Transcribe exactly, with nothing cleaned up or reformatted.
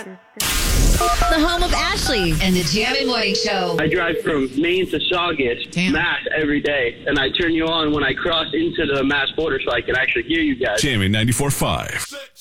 Bye. The home of Ashley and the Jammin' Morning Show. I drive from Maine to Saugus, Damn. Mass, every day, and I turn you on when I cross into the Mass border so I can actually hear you guys. Jammin' ninety-four point five.